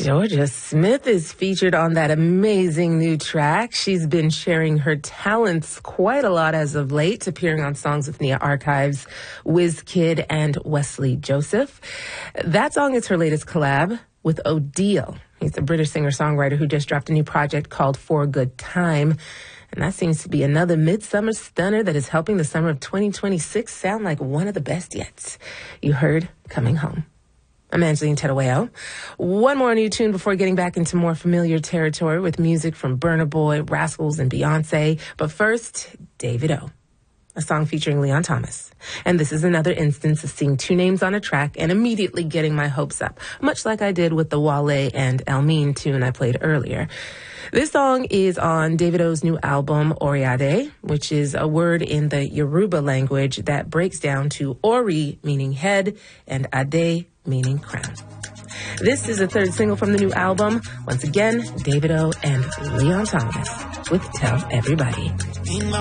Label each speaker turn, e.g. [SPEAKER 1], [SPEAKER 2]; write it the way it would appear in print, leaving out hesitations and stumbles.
[SPEAKER 1] Georgia Smith is featured on that amazing new track. She's been sharing her talents quite a lot as of late, appearing on songs with Nia Archives, Wizkid, and Wesley Joseph. That song is her latest collab with Odile. He's a British singer-songwriter who just dropped a new project called For a Good Time. And that seems to be another midsummer stunner that is helping the summer of 2026 sound like one of the best yet. You heard Coming Home. I'm Angeline Terueo. One more new tune before getting back into more familiar territory with music from Burna Boy, Rascals, and Beyonce. But first, David O, a song featuring Leon Thomas. And this is another instance of seeing two names on a track and immediately getting my hopes up, much like I did with the Wale and Elmine tune I played earlier. This song is on David O's new album, Oriade, which is a word in the Yoruba language that breaks down to Ori, meaning head, and Ade, meaning crown. This is the third single from the new album. Once again, David O and Leon Thomas with Tell Everybody.